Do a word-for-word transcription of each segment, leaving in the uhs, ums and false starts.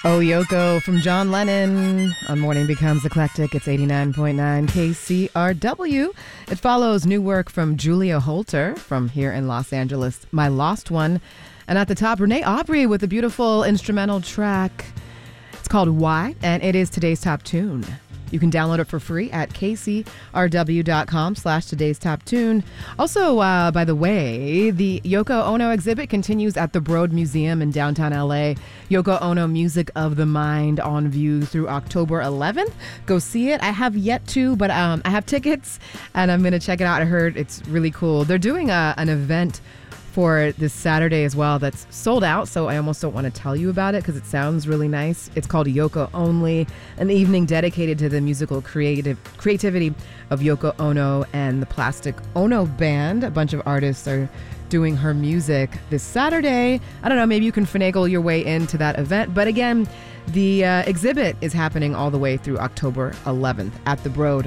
Oh, Yoko from John Lennon. On Morning Becomes Eclectic, it's eighty-nine point nine K C R W. It follows new work from Julia Holter from here in Los Angeles, My Lost One. And at the top, Renee Aubrey with a beautiful instrumental track. It's called Why, and it is today's top tune. You can download it for free at kcrw.com slash today's top tune. Also, uh, by the way, the Yoko Ono exhibit continues at the Broad Museum in downtown L A. Yoko Ono Music of the Mind on view through October eleventh. Go see it. I have yet to, but um, I have tickets, and I'm going to check it out. I heard it's really cool. They're doing a, an event for this Saturday as well that's sold out, so I almost don't want to tell you about it because it sounds really nice. It's called Yoko Only, an evening dedicated to the musical creative creativity of Yoko Ono and the Plastic Ono Band. A bunch of artists are doing her music this Saturday. I don't know, maybe you can finagle your way into that event. But again, the uh, exhibit is happening all the way through October eleventh at the Broad.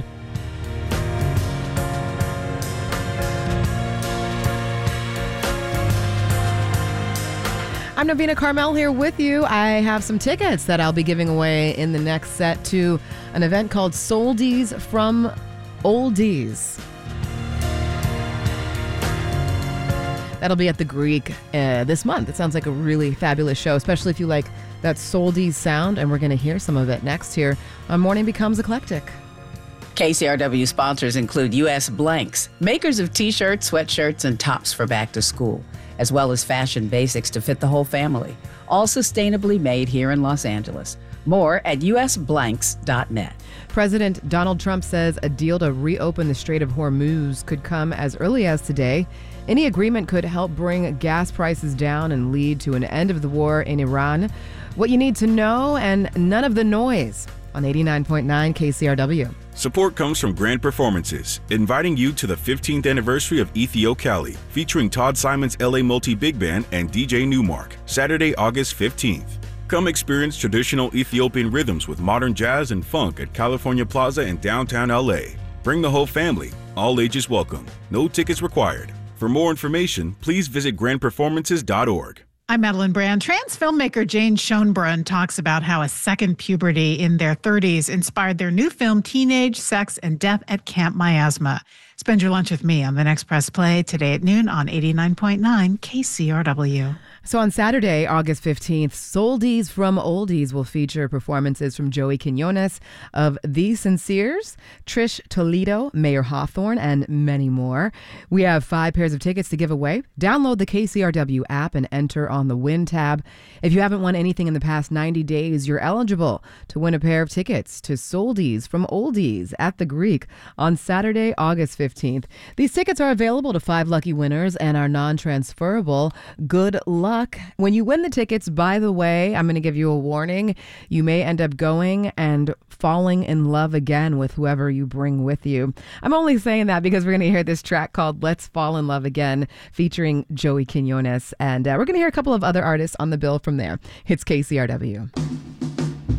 I'm Navina Carmel here with you. I have some tickets that I'll be giving away in the next set to an event called Soldies from Oldies. That'll be at the Greek uh, this month. It sounds like a really fabulous show, especially if you like that Soldies sound, and we're going to hear some of it next here on Morning Becomes Eclectic. K C R W sponsors include U S Blanks, makers of t-shirts, sweatshirts, and tops for back to school, as well as fashion basics to fit the whole family, all sustainably made here in Los Angeles. More at u s blanks dot net. President Donald Trump says a deal to reopen the Strait of Hormuz could come as early as today. Any agreement could help bring gas prices down and lead to an end of the war in Iran. What you need to know and none of the noise on eighty-nine point nine K C R W. Support comes from Grand Performances, inviting you to the fifteenth anniversary of Ethio Cali, featuring Todd Simon's L A Multi-Big Band and D J Newmark, Saturday, August fifteenth. Come experience traditional Ethiopian rhythms with modern jazz and funk at California Plaza in downtown L A. Bring the whole family. All ages welcome. No tickets required. For more information, please visit grand performances dot org. I'm Madeline Brand. Trans filmmaker Jane Schoenbrunn talks about how a second puberty in their thirties inspired their new film Teenage, Sex, and Death at Camp Miasma. Spend your lunch with me on the next Press Play today at noon on eighty-nine point nine K C R W. So on Saturday, August fifteenth, Soldies from Oldies will feature performances from Joey Quinones of The Sinceres, Trish Toledo, Mayor Hawthorne, and many more. We have five pairs of tickets to give away. Download the K C R W app and enter on the Win tab. If you haven't won anything in the past ninety days, you're eligible to win a pair of tickets to Soldies from Oldies at the Greek on Saturday, August fifteenth. These tickets are available to five lucky winners and are non-transferable. Good luck. When you win the tickets, by the way, I'm going to give you a warning. You may end up going and falling in love again with whoever you bring with you. I'm only saying that because we're going to hear this track called Let's Fall in Love Again featuring Joey Quinones. And uh, we're going to hear a couple of other artists on the bill from there. It's K C R W.